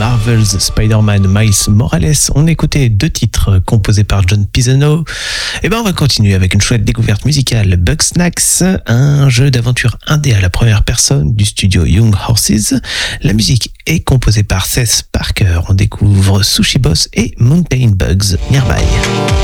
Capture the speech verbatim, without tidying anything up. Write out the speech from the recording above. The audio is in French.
Marvel's Spider-Man Miles Morales, on écoutait deux titres composés par John Pisano. Et ben on va continuer avec une chouette découverte musicale, Bugsnax, un jeu d'aventure indé à la première personne du studio Young Horses. La musique est composée par Seth Parker. On découvre Sushi Boss et Mountain Bugs Nearby.